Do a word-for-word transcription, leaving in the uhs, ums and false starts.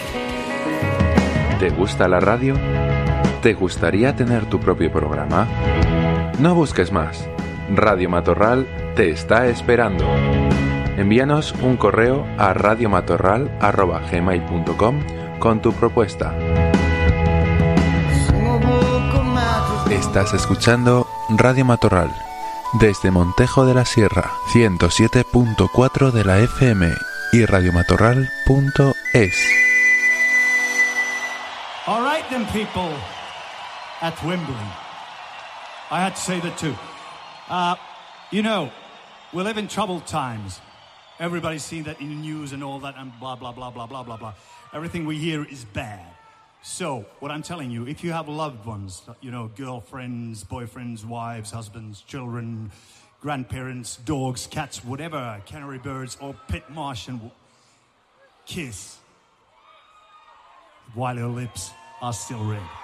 ¿Te gusta la radio? ¿Te gustaría tener tu propio programa? No busques más. Radio Matorral te está esperando. Envíanos un correo a radiomatorral arroba gmail punto com con tu propuesta. Estás escuchando Radio Matorral desde Montejo de la Sierra, ciento siete punto cuatro de la F M y radiomatorral punto es. All right then, people at Wembley. I had to say that too. Uh, you know, we live in troubled times. Everybody's seen that in the news and all that and blah, blah, blah, blah, blah, blah, blah. Everything we hear is bad. So, what I'm telling you, if you have loved ones, you know, girlfriends, boyfriends, wives, husbands, children, grandparents, dogs, cats, whatever, canary birds, or pet Martian, kiss while your lips are still red.